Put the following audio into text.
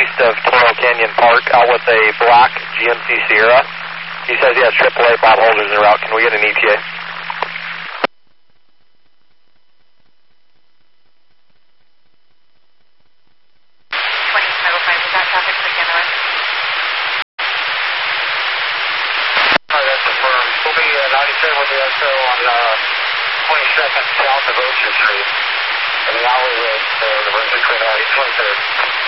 east of Toro Canyon Park, out with a black GMC Sierra. He says he has AAA Bob Holders en route. Can we get an ETA? With the SO on 22nd south of Ocean Street, in the alleyway, the Berkeley Twin Alley, 23rd.